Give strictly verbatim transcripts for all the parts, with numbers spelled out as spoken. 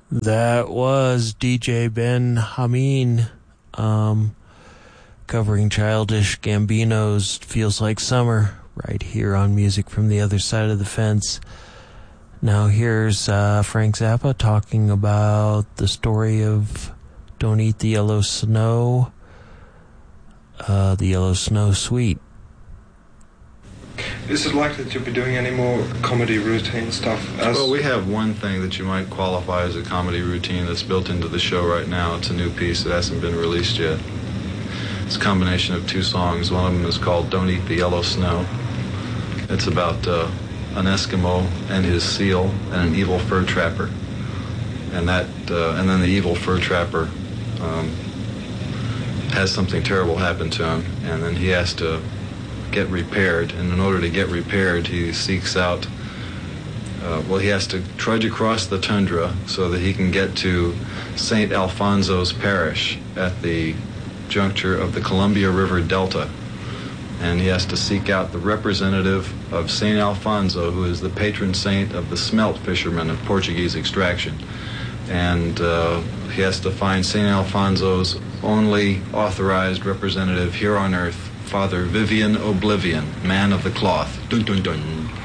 That was D J Ben Hameen, um, covering Childish Gambino's Feels Like Summer right here on Music from the Other Side of the Fence. Now here's uh, Frank Zappa talking about the story of Don't Eat the Yellow Snow, uh, the Yellow Snow Suite. Is it likely to be doing any more comedy routine stuff? As well, we have one thing that you might qualify as a comedy routine that's built into the show right now. It's a new piece that hasn't been released yet. It's a combination of two songs. One of them is called Don't Eat the Yellow Snow. It's about uh, an Eskimo and his seal and an evil fur trapper. And that, uh, and then the evil fur trapper um, has something terrible happen to him, and then he has to get repaired, and in order to get repaired he seeks out uh, well he has to trudge across the tundra so that he can get to Saint Alfonso's parish at the juncture of the Columbia River Delta, and he has to seek out the representative of Saint Alfonso, who is the patron saint of the smelt fishermen of Portuguese extraction, and uh, he has to find Saint Alfonso's only authorized representative here on earth, Father Vivian Oblivion, man of the cloth. Dun dun dun.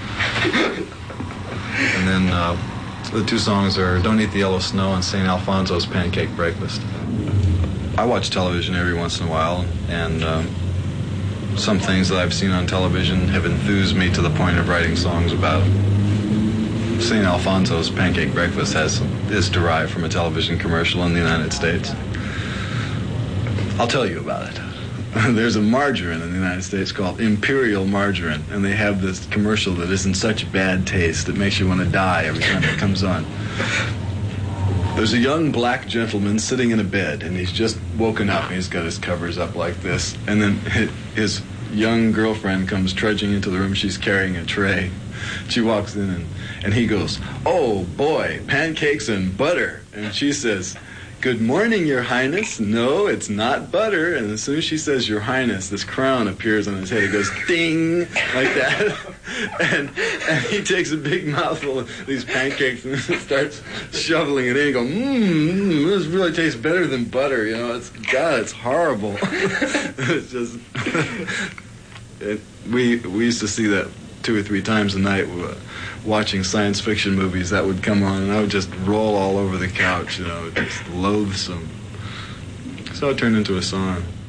And then uh, the two songs are Don't Eat the Yellow Snow and Saint Alfonso's Pancake Breakfast. I watch television every once in a while, and um, some things that I've seen on television have enthused me to the point of writing songs about. Saint Alfonso's Pancake Breakfast has is derived from a television commercial in the United States. I'll tell you about it. There's a margarine in the United States called Imperial Margarine, and they have this commercial that is in such bad taste it makes you want to die every time it comes on. There's a young black gentleman sitting in a bed, and he's just woken up, and he's got his covers up like this, and then his young girlfriend comes trudging into the room. She's carrying a tray. She walks in, and, and he goes, "Oh, boy, pancakes and butter." And she says, "Good morning, Your Highness." "No, it's not butter." And as soon as she says Your Highness, this crown appears on his head. It goes ding, like that. and, and he takes a big mouthful of these pancakes and starts shoveling it in. He goes, mmm, this really tastes better than butter. You know, it's, God, it's horrible. It's just, it, we, we used to see that two or three times a night watching science fiction movies. That would come on, and I would just roll all over the couch, you know, just loathsome. So it turned into a song.